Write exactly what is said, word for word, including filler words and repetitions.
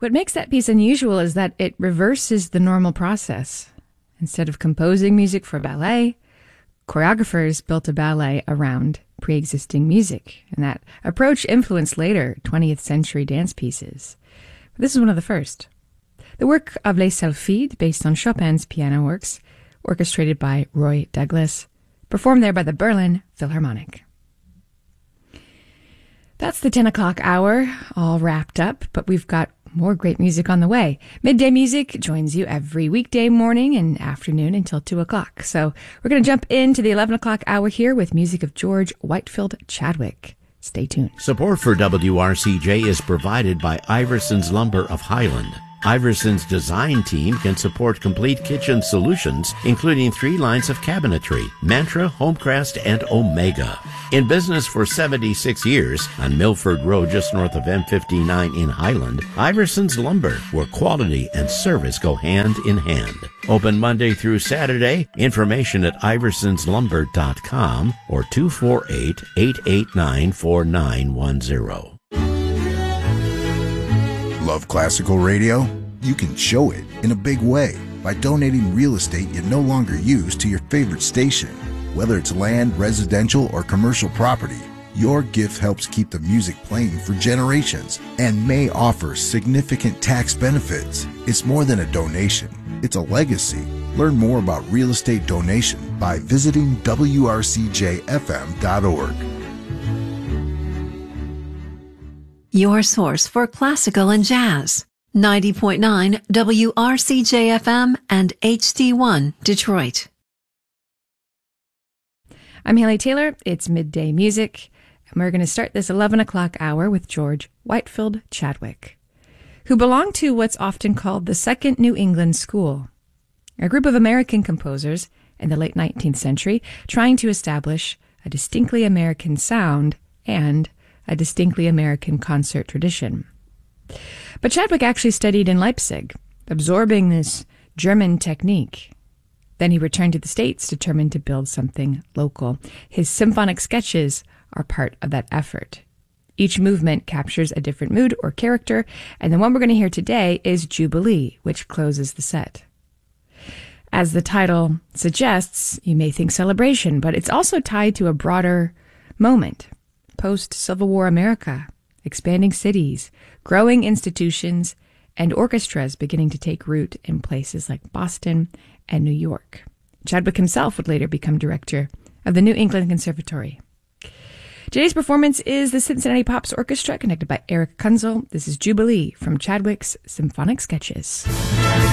What makes that piece unusual is that it reverses the normal process. Instead of composing music for ballet, choreographers built a ballet around pre-existing music, and that approach influenced later twentieth century dance pieces. But this is one of the first. The work of Les Sylphides, based on Chopin's piano works, orchestrated by Roy Douglas, performed there by the Berlin Philharmonic. That's the ten o'clock hour, all wrapped up, but we've got more great music on the way. Midday Music joins you every weekday morning and afternoon until two o'clock. So we're going to jump into the eleven o'clock hour here with music of George Whitefield Chadwick. Stay tuned. Support for W R C J is provided by Iverson's Lumber of Highland. Iverson's design team can support complete kitchen solutions, including three lines of cabinetry, Mantra, Homecrest, and Omega. In business for seventy-six years on Milford Road, just north of M fifty-nine in Highland, Iverson's Lumber, where quality and service go hand in hand. Open Monday through Saturday. Information at iversons lumber dot com or two four eight, eight eight nine, four nine one zero. Love classical radio? You can show it in a big way by donating real estate you no longer use to your favorite station. Whether it's land, residential, or commercial property, your gift helps keep the music playing for generations and may offer significant tax benefits. It's more than a donation. It's a legacy. Learn more about real estate donation by visiting W R C J F M dot org. Your source for classical and jazz. ninety point nine W R C J F M and H D one Detroit. I'm Haley Taylor. It's Midday Music, and we're going to start this eleven o'clock hour with George Whitefield Chadwick, who belonged to what's often called the Second New England School, a group of American composers in the late nineteenth century trying to establish a distinctly American sound and a distinctly American concert tradition. But Chadwick actually studied in Leipzig, absorbing this German technique. Then he returned to the States, determined to build something local. His symphonic sketches are part of that effort. Each movement captures a different mood or character, and the one we're going to hear today is Jubilee, which closes the set. As the title suggests, you may think celebration, but it's also tied to a broader moment. Post-Civil War America, expanding cities, growing institutions, and orchestras beginning to take root in places like Boston and New York. Chadwick himself would later become director of the New England Conservatory. Today's performance is the Cincinnati Pops Orchestra, conducted by Eric Kunzel. This is Jubilee from Chadwick's Symphonic Sketches.